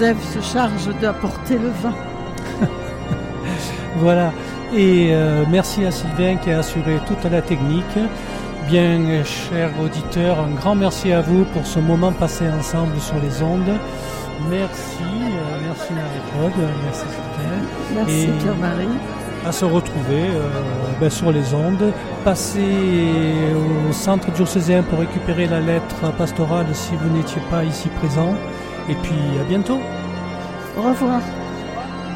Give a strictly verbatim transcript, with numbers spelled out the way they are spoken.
Joseph se charge d'apporter le vin. Voilà. Et euh, merci à Sylvain qui a assuré toute la technique. Bien, chers auditeurs, un grand merci à vous pour ce moment passé ensemble sur les ondes. Merci, euh, merci Marie-Claude, merci Sylvain. Merci Et Pierre-Marie. À se retrouver euh, ben, sur les ondes. Passez au centre diocésain pour récupérer la lettre pastorale si vous n'étiez pas ici présent. Et puis à bientôt. Au revoir.